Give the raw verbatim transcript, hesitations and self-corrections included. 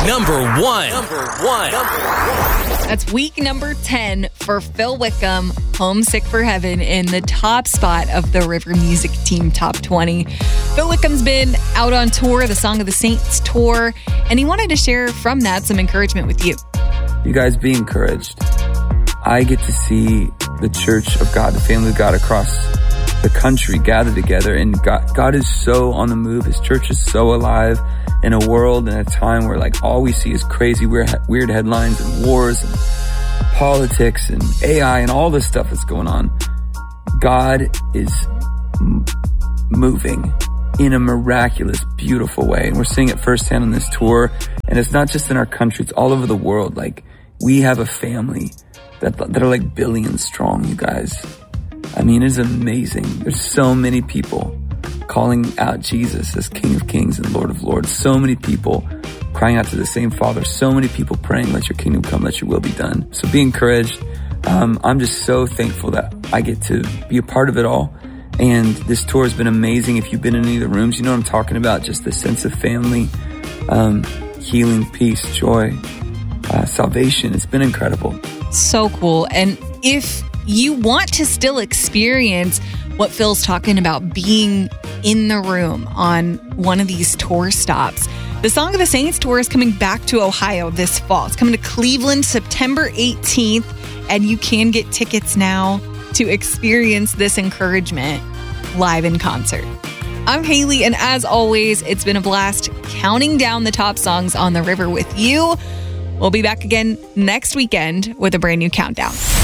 Number one. Number one. Number one. That's week number ten for Phil Wickham, Homesick for Heaven, in the top spot of the River Music Team Top twenty. Phil Wickham's been out on tour, the Song of the Saints tour, and he wanted to share from that some encouragement with you. You guys be encouraged. I get to see the Church of God, the family of God across the country gather together, and God, God is so on the move. His church is so alive in a world and a time where like all we see is crazy weird, weird headlines and wars and politics and A I and all this stuff that's going on. God is m- moving in a miraculous, beautiful way. And we're seeing it firsthand on this tour. And it's not just in our country, it's all over the world. Like, we have a family that, that are like billions strong, you guys. I mean, it's amazing. There's so many people calling out Jesus as King of Kings and Lord of Lords. So many people crying out to the same Father. So many people praying, let your kingdom come, let your will be done. So be encouraged. Um, I'm just so thankful that I get to be a part of it all. And this tour has been amazing. If you've been in any of the rooms, you know what I'm talking about. Just the sense of family, um, healing, peace, joy, uh, salvation. It's been incredible. So cool. And if you want to still experience what Phil's talking about, being in the room on one of these tour stops, the Song of the Saints tour is coming back to Ohio this fall. It's coming to Cleveland September eighteenth, and you can get tickets now to experience this encouragement live in concert. I'm Haley, and as always, it's been a blast counting down the top songs on the river with you. We'll be back again next weekend with a brand new countdown.